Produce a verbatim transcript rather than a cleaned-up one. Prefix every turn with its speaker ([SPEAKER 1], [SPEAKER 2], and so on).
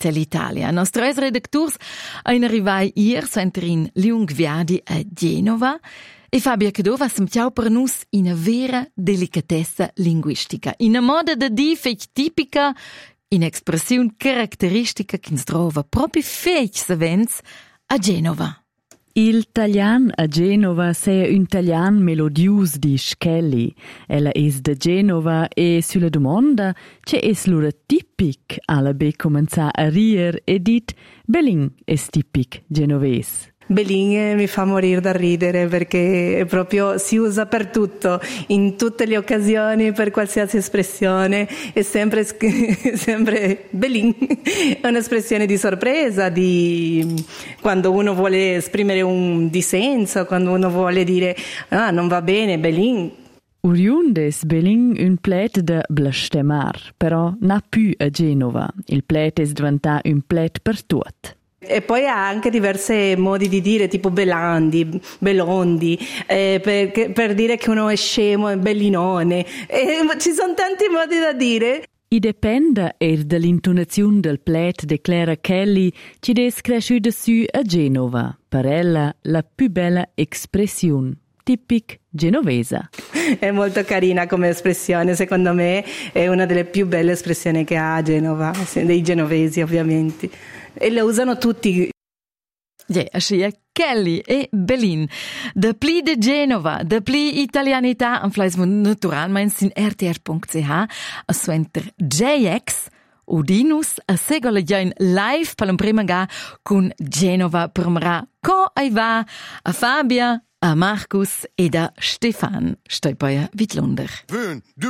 [SPEAKER 1] l'Italia. I nostri redactors sono arrivati ieri in Lungviadi a Genova e Fabio Cadova ha per noi una vera delicatezza linguistica, in una moda da dire tipica, in espressione caratteristica che si trova proprio fece a Genova.
[SPEAKER 2] Il taglian a Genova sia un taglian melodius di Kelly. Ella è da Genova e sulla domanda c'è es lura tipic alla be cominciare a rir e dit Belin è tipic genovese.
[SPEAKER 3] Belin mi fa morire da ridere perché è proprio si usa per tutto, in tutte le occasioni, per qualsiasi espressione, è sempre, sempre Belin, è un'espressione di sorpresa, di quando uno vuole esprimere un dissenso, quando uno vuole dire ah non va bene, Belin.
[SPEAKER 2] Uriundes Belin un plet da blastemar, però n'a più a Genova. Il plet è diventato un plet per tutti.
[SPEAKER 3] E poi ha anche diversi modi di dire, tipo belandi, belondi, eh, per, per dire che uno è scemo, è bellinone. E ci sono tanti modi da dire.
[SPEAKER 2] I dipende er dall'intonazione del plet de Clara Kelly ci è cresciuta su a Genova. Per ella la più bella espressione, tipic genovese.
[SPEAKER 3] È molto carina come espressione, secondo me è una delle più belle espressioni che ha Genova, dei genovesi ovviamente. E le usano tutti.
[SPEAKER 1] Ja, ascia Kelly e Belin. De pli de Genova, de pli italianità, en fleis naturalmein sin r t r punct c h, a suenter J X, Udinus, a segola jain live per prima ga con Genova promra co ai va a Fabia, a Marcus e a Stefan Steipaia Wittlunder.